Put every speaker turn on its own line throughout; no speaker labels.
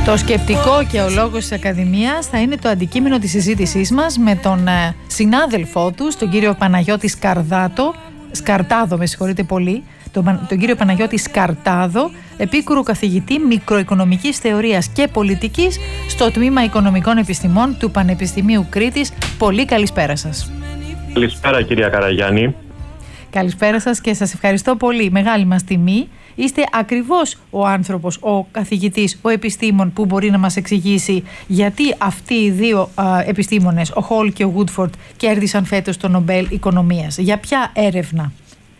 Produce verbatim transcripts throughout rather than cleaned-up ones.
Το σκεπτικό και ο λόγος της Ακαδημίας θα είναι το αντικείμενο της συζήτησής μας με τον ε, συνάδελφό του, τον κύριο Παναγιώτη Σκαρδάτο, Σκαρτάδο, με συγχωρείτε πολύ, τον, τον κύριο Παναγιώτη Σκαρτάδο, επίκουρου καθηγητή μικροοικονομικής θεωρίας και πολιτικής στο Τμήμα Οικονομικών Επιστημών του Πανεπιστημίου Κρήτης. Πολύ καλησπέρα σας.
Καλησπέρα κυρία Καραγιάννη.
Καλησπέρα σας και σας ευχαριστώ πολύ. Μεγάλη μας τιμή. Είστε ακριβώς ο άνθρωπος, ο καθηγητής, ο επιστήμον που μπορεί να μας εξηγήσει γιατί αυτοί οι δύο α, επιστήμονες, ο Χολ και ο Woodford, κέρδισαν φέτος το Νομπέλ Οικονομίας. Για ποια έρευνα?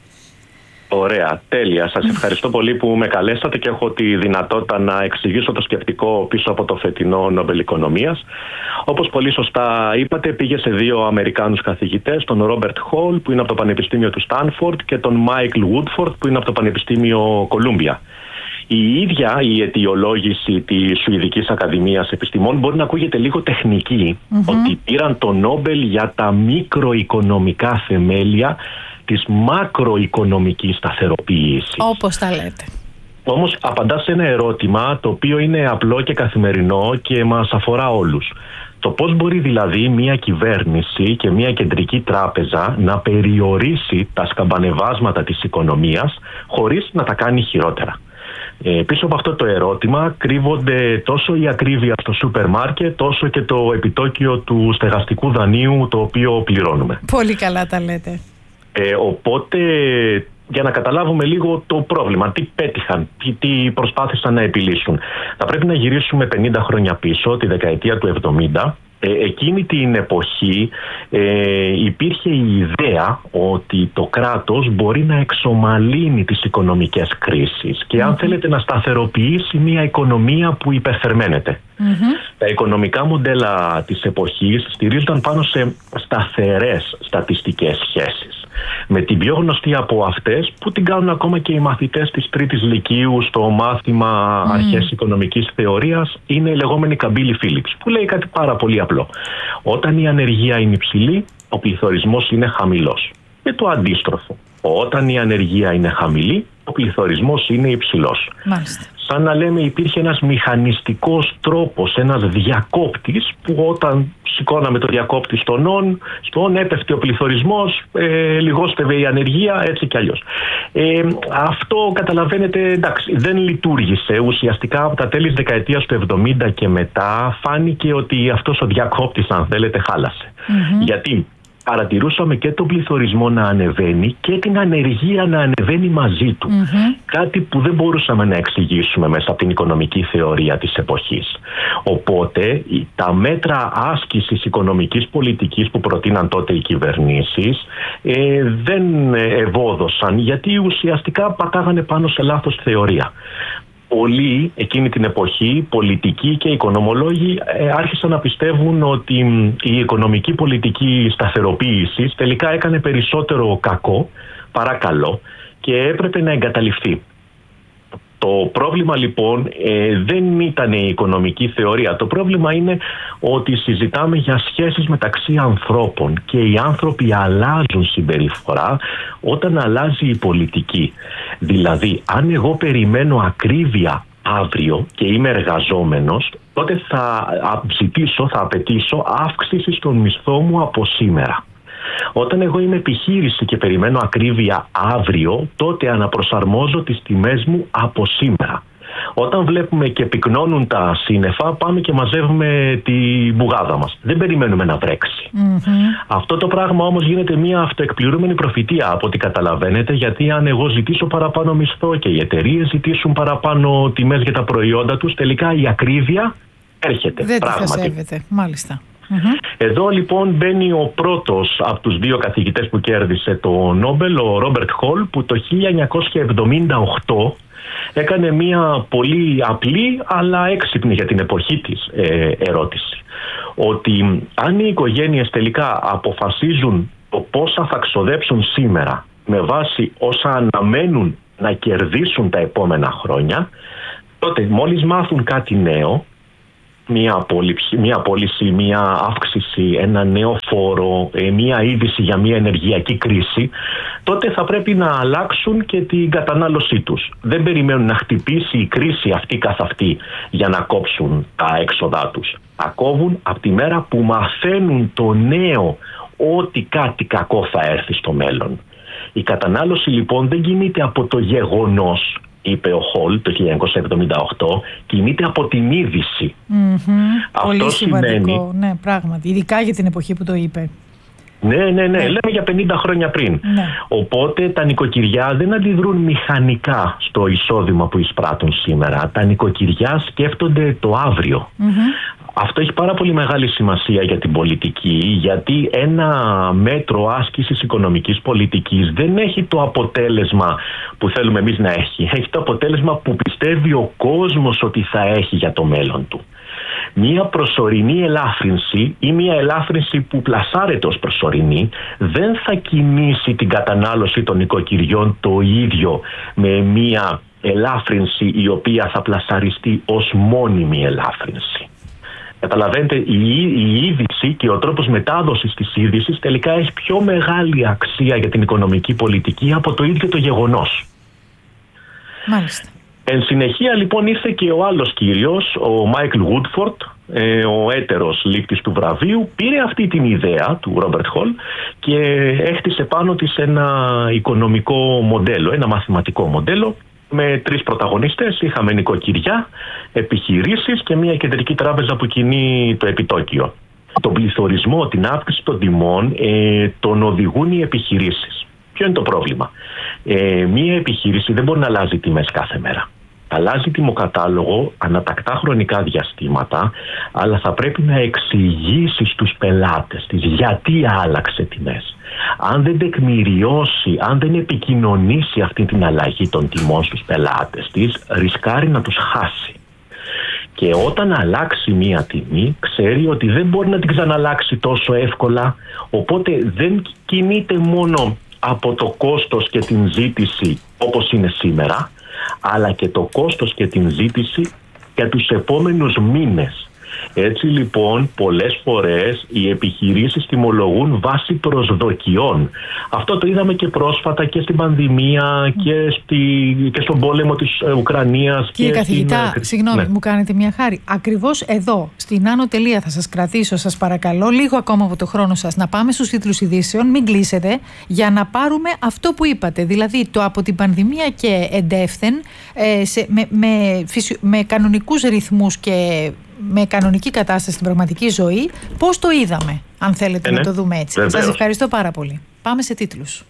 Ωραία, τέλεια. Σας ευχαριστώ πολύ που με καλέσατε και έχω τη δυνατότητα να εξηγήσω το σκεπτικό πίσω από το φετινό Νόμπελ Οικονομίας. Όπως πολύ σωστά είπατε, πήγε σε δύο Αμερικάνους καθηγητές, τον Ρόμπερτ Χολ που είναι από το Πανεπιστήμιο του Στάνφορντ και τον Μάικλ Woodford που είναι από το Πανεπιστήμιο Κολούμπια. Η ίδια η αιτιολόγηση της Σουηδικής Ακαδημίας Επιστημών μπορεί να ακούγεται λίγο τεχνική, mm-hmm. ότι πήραν το Νόμπελ για τα μικροοικονομικά θεμέλια της μακροοικονομικής σταθεροποίησης.
Όπως τα λέτε.
Όμως απαντά σε ένα ερώτημα το οποίο είναι απλό και καθημερινό και μας αφορά όλους. Το πώς μπορεί δηλαδή μια κυβέρνηση και μια κεντρική τράπεζα να περιορίσει τα σκαμπανεβάσματα της οικονομίας χωρίς να τα κάνει χειρότερα. Ε, πίσω από αυτό το ερώτημα κρύβονται τόσο η ακρίβεια στο σούπερ μάρκετ όσο και το επιτόκιο του στεγαστικού δανείου το οποίο πληρώνουμε.
Πολύ καλά τα λέτε.
Ε, οπότε, για να καταλάβουμε λίγο το πρόβλημα, τι πέτυχαν, τι, τι προσπάθησαν να επιλύσουν. Θα πρέπει να γυρίσουμε πενήντα χρόνια πίσω, τη δεκαετία του εβδομήντα. Ε, εκείνη την εποχή ε, υπήρχε η ιδέα ότι το κράτος μπορεί να εξομαλύνει τις οικονομικές κρίσεις και αν mm-hmm. θέλετε να σταθεροποιήσει μια οικονομία που υπερθερμαίνεται. Mm-hmm. Τα οικονομικά μοντέλα της εποχής στηρίζονταν πάνω σε σταθερές στατιστικές σχέσεις. Με την πιο γνωστή από αυτές που την κάνουν ακόμα και οι μαθητές της τρίτης λυκείου στο μάθημα mm. αρχές οικονομικής θεωρίας είναι η λεγόμενη καμπύλη Φίλιπς που λέει κάτι πάρα πολύ απλό. Όταν η ανεργία είναι υψηλή, ο πληθωρισμός είναι χαμηλός. Και το αντίστροφο. Όταν η ανεργία είναι χαμηλή, ο πληθωρισμός είναι υψηλός.
Μάλιστα.
Σαν να λέμε υπήρχε ένας μηχανιστικός τρόπος, ένας διακόπτης που όταν σηκώναμε το διακόπτη στον ον, στον έπεφτε ο πληθωρισμός, ε, λιγόστευε η ανεργία, έτσι κι αλλιώς. Ε, αυτό καταλαβαίνετε, εντάξει, δεν λειτουργήσε. Ουσιαστικά από τα τέλη της δεκαετίας του εβδομήντα και μετά φάνηκε ότι αυτός ο διακόπτης, αν θέλετε, χάλασε. Mm-hmm. Γιατί παρατηρούσαμε και τον πληθωρισμό να ανεβαίνει και την ανεργία να ανεβαίνει μαζί του. Mm-hmm. Κάτι που δεν μπορούσαμε να εξηγήσουμε μέσα από την οικονομική θεωρία της εποχής. Οπότε τα μέτρα άσκησης οικονομικής πολιτικής που προτείναν τότε οι κυβερνήσεις ε, δεν ευόδωσαν γιατί ουσιαστικά πατάγανε πάνω σε λάθος θεωρία. Πολλοί εκείνη την εποχή, πολιτικοί και οικονομολόγοι, ε, άρχισαν να πιστεύουν ότι η οικονομική πολιτική σταθεροποίηση τελικά έκανε περισσότερο κακό παρά καλό και έπρεπε να εγκαταλειφθεί. Το πρόβλημα λοιπόν ε, δεν ήταν η οικονομική θεωρία. Το πρόβλημα είναι ότι συζητάμε για σχέσεις μεταξύ ανθρώπων και οι άνθρωποι αλλάζουν συμπεριφορά όταν αλλάζει η πολιτική. Δηλαδή, αν εγώ περιμένω ακρίβεια αύριο και είμαι εργαζόμενος, τότε θα ζητήσω, θα απαιτήσω αύξηση στον μισθό μου από σήμερα. Όταν εγώ είμαι επιχείρηση και περιμένω ακρίβεια αύριο, τότε αναπροσαρμόζω τις τιμές μου από σήμερα. Όταν βλέπουμε και πυκνώνουν τα σύννεφα, πάμε και μαζεύουμε τη μπουγάδα μας. Δεν περιμένουμε να βρέξει. Mm-hmm. Αυτό το πράγμα όμως γίνεται μια αυτοεκπληρούμενη προφητεία από ό,τι καταλαβαίνετε, γιατί αν εγώ ζητήσω παραπάνω μισθό και οι εταιρείες ζητήσουν παραπάνω τιμές για τα προϊόντα τους, τελικά η ακρίβεια έρχεται.
Δεν τη σέβεται, μάλιστα. Mm-hmm.
Εδώ λοιπόν μπαίνει ο πρώτος από τους δύο καθηγητές που κέρδισε το Νόμπελ, ο Ρόμπερτ Χολ, που το χίλια εννιακόσια εβδομήντα οκτώ έκανε μια πολύ απλή αλλά έξυπνη για την εποχή της ε, ερώτηση. Ότι αν οι οικογένειες τελικά αποφασίζουν το πόσα θα ξοδέψουν σήμερα με βάση όσα αναμένουν να κερδίσουν τα επόμενα χρόνια, τότε μόλις μάθουν κάτι νέο, μία απόλυψη, μία απόλυση, μία αύξηση, ένα νέο φόρο, μία είδηση για μία ενεργειακή κρίση, τότε θα πρέπει να αλλάξουν και την κατανάλωσή τους. Δεν περιμένουν να χτυπήσει η κρίση αυτή καθ' αυτή για να κόψουν τα έξοδά τους. Τα κόβουν από τη μέρα που μαθαίνουν το νέο ότι κάτι κακό θα έρθει στο μέλλον. Η κατανάλωση λοιπόν δεν κινείται από το γεγονός, είπε ο Χολ το χίλια εννιακόσια εβδομήντα οκτώ, κινείται από την είδηση.
Mm-hmm.
Αυτό
πολύ
σημαίνει...
σημαντικό, ναι, πράγματι, ειδικά για την εποχή που το είπε.
Ναι, ναι, ναι, ναι. Λέμε για πενήντα χρόνια πριν.
Ναι.
Οπότε τα νοικοκυριά δεν αντιδρούν μηχανικά στο εισόδημα που εισπράττουν σήμερα. Τα νοικοκυριά σκέφτονται το αύριο. Mm-hmm. Αυτό έχει πάρα πολύ μεγάλη σημασία για την πολιτική, γιατί ένα μέτρο άσκησης οικονομικής πολιτικής δεν έχει το αποτέλεσμα που θέλουμε εμείς να έχει. Έχει το αποτέλεσμα που πιστεύει ο κόσμος ότι θα έχει για το μέλλον του. Μία προσωρινή ελάφρυνση ή μία ελάφρυνση που πλασάρεται ως προσωρινή δεν θα κινήσει την κατανάλωση των νοικοκυριών το ίδιο με μία ελάφρυνση η οποία θα πλασαριστεί ως μόνιμη ελάφρυνση. Καταλαβαίνετε, η, η είδηση και ο τρόπος μετάδοσης της είδησης τελικά έχει πιο μεγάλη αξία για την οικονομική πολιτική από το ίδιο το γεγονός.
Μάλιστα.
Εν συνεχεία λοιπόν ήρθε και ο άλλος κύριος, ο Μάικλ Γούντφορντ, ο έτερος λήκτης του βραβείου, πήρε αυτή την ιδέα του Ρόμπερτ Χολ και έχτισε πάνω της ένα οικονομικό μοντέλο, ένα μαθηματικό μοντέλο με τρεις πρωταγωνιστές. Είχαμε νοικοκυριά, επιχειρήσεις και μια κεντρική τράπεζα που κινεί το επιτόκιο. Τον πληθωρισμό, την αύξηση των τιμών ε, τον οδηγούν οι επιχειρήσεις. Ποιο είναι το πρόβλημα? Ε, μια επιχείρηση δεν μπορεί να αλλάζει τιμές κάθε μέρα. Αλλάζει τιμοκατάλογο ανατακτά χρονικά διαστήματα, αλλά θα πρέπει να εξηγήσει στους πελάτες της γιατί άλλαξε τιμές. Αν δεν τεκμηριώσει, αν δεν επικοινωνήσει αυτή την αλλαγή των τιμών στους πελάτες της, ρισκάρει να τους χάσει. Και όταν αλλάξει μία τιμή, ξέρει ότι δεν μπορεί να την ξαναλλάξει τόσο εύκολα, οπότε δεν κινείται μόνο από το κόστος και την ζήτηση όπως είναι σήμερα, αλλά και το κόστος και την ζήτηση για τους επόμενους μήνες. Έτσι λοιπόν πολλές φορές οι επιχειρήσεις τιμολογούν βάσει προσδοκιών. Αυτό το είδαμε και πρόσφατα και στην πανδημία και, στη, και στον πόλεμο της Ουκρανίας.
Κύριε
και
καθηγητά,
στην...
συγγνώμη,
ναι.
μου κάνετε μια χάρη. Ακριβώς εδώ, στην Άνω Τελεία θα σας κρατήσω, σας παρακαλώ, λίγο ακόμα από το χρόνο σας, να πάμε στους τίτλους ειδήσεων, μην κλείσετε, για να πάρουμε αυτό που είπατε. Δηλαδή το από την πανδημία και εντεύθεν, ε, σε, με, με, φυσιο, με κανονικούς ρυθμούς και με κανονική κατάσταση στην πραγματική ζωή, πώς το είδαμε, αν θέλετε ε, ναι. να το δούμε έτσι.
Βεβαίως.
Σας ευχαριστώ πάρα πολύ. Πάμε σε τίτλους.